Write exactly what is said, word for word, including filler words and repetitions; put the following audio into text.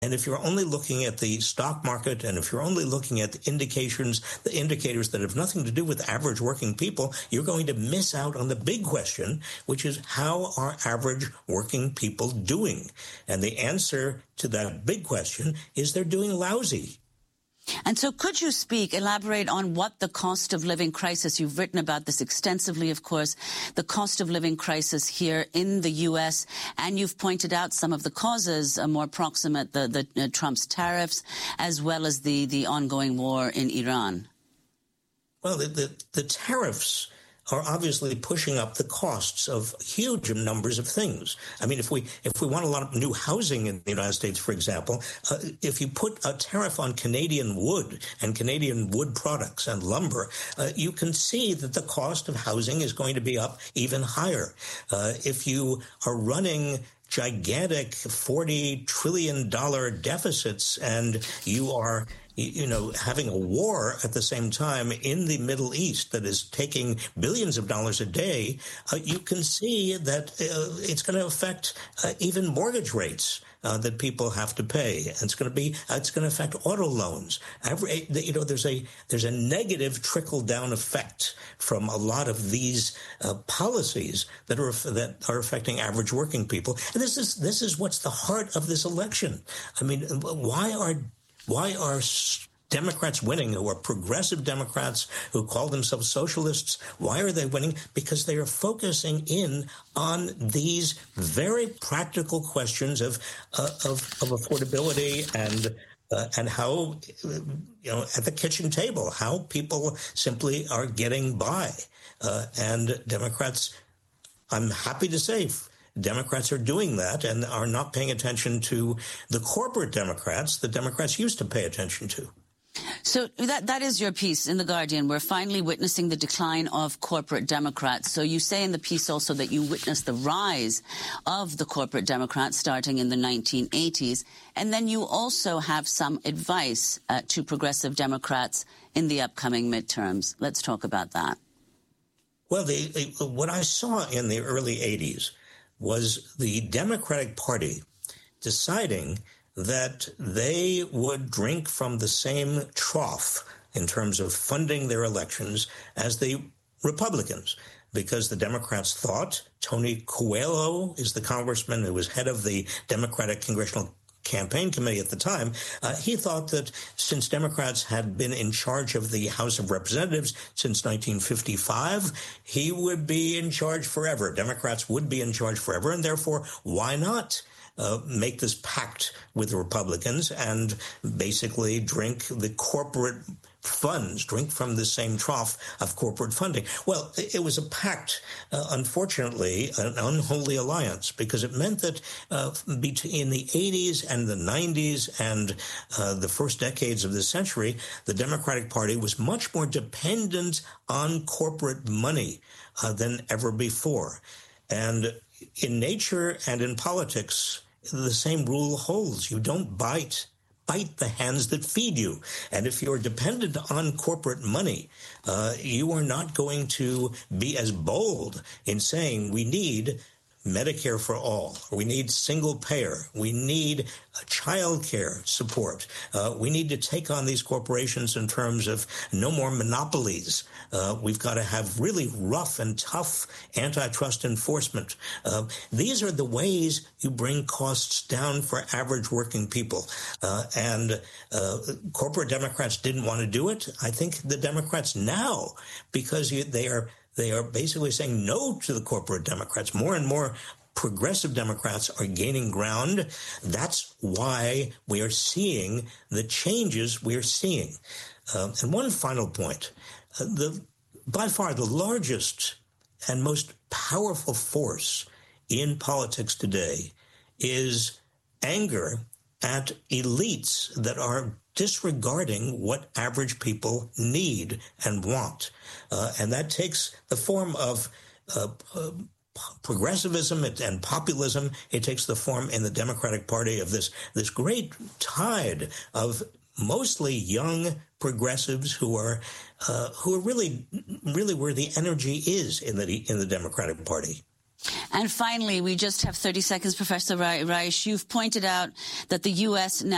And if you're only looking at the stock market, and if you're only looking at the indications, the indicators that have nothing to do with average working people, you're going to miss out on the big question, which is how are average working people doing? And the answer to that big question is they're doing lousy. And so could you speak, elaborate on what the cost of living crisis, you've written about this extensively, of course, the cost of living crisis here in the U S, and you've pointed out some of the causes uh, more proximate, the, the uh, Trump's tariffs, as well as the, the ongoing war in Iran. Well, the, the, the tariffs are obviously pushing up the costs of huge numbers of things. I mean, if we if we want a lot of new housing in the United States, for example, uh, if you put a tariff on Canadian wood and Canadian wood products and lumber, uh, you can see that the cost of housing is going to be up even higher. Uh, if you are running gigantic forty trillion dollars deficits and you are you know, having a war at the same time in the Middle East that is taking billions of dollars a day, uh, you can see that uh, it's going to affect uh, even mortgage rates uh, that people have to pay. And it's going to be, uh, it's going to affect auto loans. Every, you know, there's a there's a negative trickle down effect from a lot of these uh, policies that are that are affecting average working people. And this is this is what's the heart of this election. I mean, why are Why are Democrats winning, who are progressive Democrats who call themselves socialists? Why are they winning? Because they are focusing in on these very practical questions of uh, of, of affordability and uh, and how, you know, at the kitchen table, how people simply are getting by. Uh, and Democrats, I'm happy to say, Democrats are doing that and are not paying attention to the corporate Democrats that Democrats used to pay attention to. So that that is your piece in The Guardian. We're finally witnessing the decline of corporate Democrats. So you say in the piece also that you witnessed the rise of the corporate Democrats starting in the nineteen eighties. And then you also have some advice uh, to progressive Democrats in the upcoming midterms. Let's talk about that. Well, the, the, what I saw in the early eighties was the Democratic Party deciding that they would drink from the same trough in terms of funding their elections as the Republicans, because the Democrats thought, Tony Coelho is the congressman who was head of the Democratic Congressional Campaign Committee at the time, uh, he thought that since Democrats had been in charge of the House of Representatives since nineteen fifty-five, he would be in charge forever. Democrats would be in charge forever, and therefore, why not uh, make this pact with the Republicans and basically drink the corporate funds, drink from the same trough of corporate funding? Well, it was a pact, uh, unfortunately, an unholy alliance, because it meant that uh, between the eighties and the nineties and uh, the first decades of the century, the Democratic Party was much more dependent on corporate money uh, than ever before. And in nature and in politics, the same rule holds. You don't bite bite the hands that feed you. And if you're dependent on corporate money, uh, you are not going to be as bold in saying we need Medicare for all, or we need single payer, we need child care support. Uh, we need to take on these corporations in terms of no more monopolies. Uh, we've got to have really rough and tough antitrust enforcement. Uh, these are the ways you bring costs down for average working people. Uh, and uh, corporate Democrats didn't want to do it. I think the Democrats now, because you, they are They are basically saying no to the corporate Democrats. More and more progressive Democrats are gaining ground. That's why we are seeing the changes we are seeing. Uh, and one final point, uh, the by far the largest and most powerful force in politics today is anger at elites that are disregarding what average people need and want. Uh, and that takes the form of uh, uh, progressivism and populism. It takes the form in the Democratic Party of this, this great tide of mostly young progressives who are uh, who are really, really where the energy is in the in the Democratic Party. And finally, we just have thirty seconds, Professor Reich. You've pointed out that the U S now